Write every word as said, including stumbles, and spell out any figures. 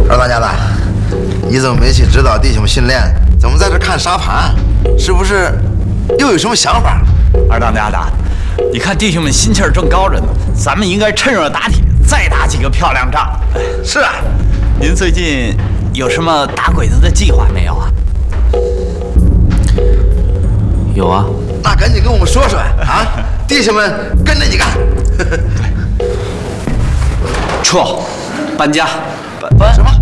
二当家的，你怎么没去指导弟兄们训练？怎么在这看沙盘？是不是又有什么想法？ 二当家的，你看弟兄们心气儿正高着呢，咱们应该趁热打铁，再打几个漂亮仗。 是啊， 您最近有什么打鬼子的计划没有啊？ 有啊。 那赶紧跟我们说说啊！弟兄们跟着你干。 撤，搬家。 搬什么？